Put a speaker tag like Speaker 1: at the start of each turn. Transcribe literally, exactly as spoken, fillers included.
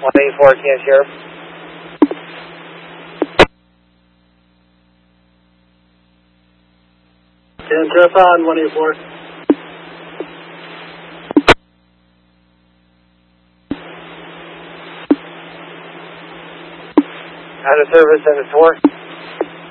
Speaker 1: one eighty-four, Kansas Sheriff.
Speaker 2: Kansas Sheriff on, one eighty-four.
Speaker 1: Out of service, seven four.